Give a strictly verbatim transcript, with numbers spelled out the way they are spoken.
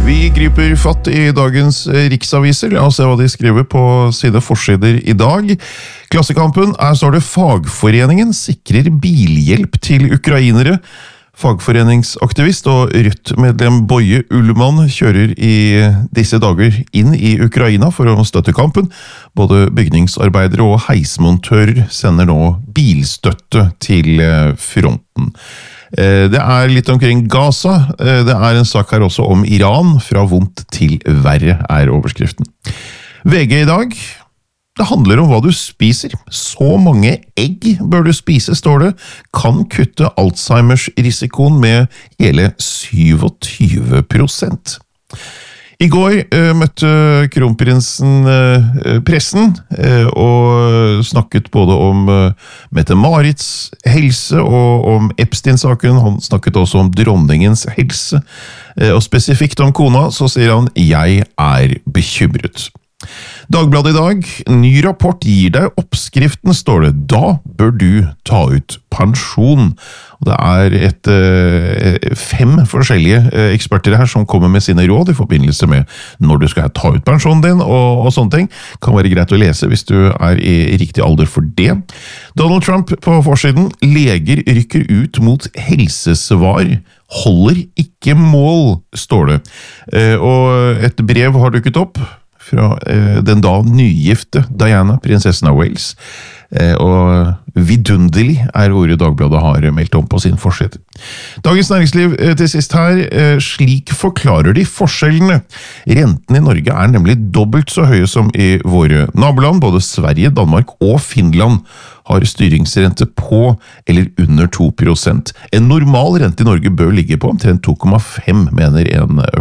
Vi griper fatt i dagens riksaviser. La oss se hva de skriver på side forsider i dag. Klassekampen er står det fagforeningen sikrer bilhjelp til ukrainere. Fagforeningsaktivist og Rødt-medlem Boje Ullmann kjører i disse dager inn i Ukraina for å støtte kampen. Både bygningsarbeidere og heismontører sender nå bilstøtte til fronten. Det er litt omkring Gaza. Det er en sak her også om Iran. Fra vondt til verre er overskriften. V G i dag. Det handler om hva du spiser. Så mange egg bør du spise, står det. Kan kutte Alzheimers-risikoen med hele syttisju prosent. I går uh, møtte kronprinsen uh, pressen uh, og snakket både om uh, Mette-Marits helse og om Epstein-saken. Han snakket også om dronningens helse. Uh, og spesifikt om kona så sier han «Jeg er bekymret». Dagbladet i dag, ny rapport gir deg oppskriften, står det. Da bør du ta ut pensjon. Det er et, eh, fem forskjellige eh, eksperter her som kommer med sine råd i forbindelse med når du skal ta ut pensjonen din og, og sånne ting. Kan være greit å lese hvis du er i riktig alder for det. Donald Trump på forsiden. Leger rykker ut mot helsesvar. Holder ikke mål, står det. Eh, og et brev har dukket opp fra eh, den da nygifte Diana, prinsessen av Wales. Eh, og vidunderlig er ordet Dagbladet har meldt om på sin forside. Dagens Næringsliv eh, til sist her. Eh, slik forklarer de forskjellene. Renten i Norge er nemlig dobbelt så høye som i våre naboland. Både Sverige, Danmark og Finland har styringsrente på eller under to prosent. En normal rente i Norge bør ligge på omtrent to komma fem, mener en